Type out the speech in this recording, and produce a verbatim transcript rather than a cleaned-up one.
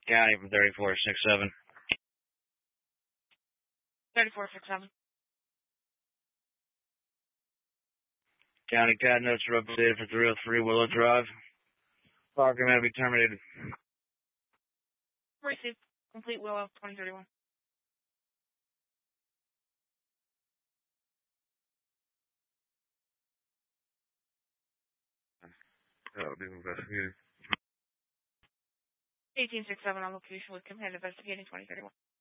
County from thirty-four six seven. thirty-four six seven. County CAD notes are updated for three oh three Willow Drive. Parking may be terminated. Received. Complete Willow, twenty thirty-one. That would be investigated. eighteen six seven on location with Kim Hand investigating twenty thirty-one.